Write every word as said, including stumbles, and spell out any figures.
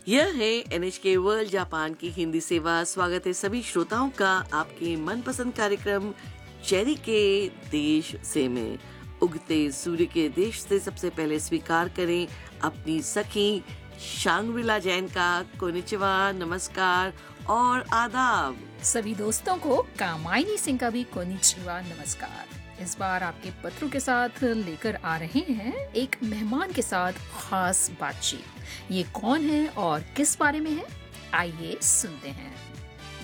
यह है NHK world Japan की हिंदी सेवा। स्वागत है सभी श्रोताओं का आपके मनपसंद कार्यक्रम चेरी के देश से में। उगते सूर्य के देश से सबसे पहले स्वीकार करें अपनी सखी शांग्रिला जैन का कोनिचिवा, नमस्कार और आदाब। सभी दोस्तों को कामायनी सिंह का भी कोनिचिवा, नमस्कार। इस बार आपके पत्रों के साथ लेकर आ रहे हैं एक मेहमान के साथ खास बातचीत। ये कौन है और किस बारे में है, आइए सुनते हैं।